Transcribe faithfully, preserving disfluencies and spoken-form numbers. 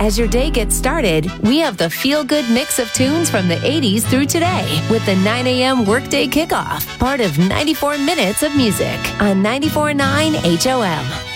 As your day gets started, we have the feel-good mix of tunes from the eighties through today with the nine a.m. Workday Kickoff, part of ninety-four minutes of music on ninety-four point nine H O M.